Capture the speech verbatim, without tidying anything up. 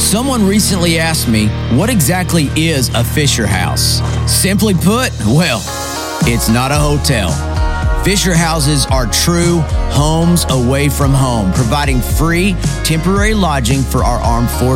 Someone recently asked me, what exactly is a Fisher House? Simply put, well, it's not a hotel. Fisher Houses are true homes away from home, providing free temporary lodging for our armed forces.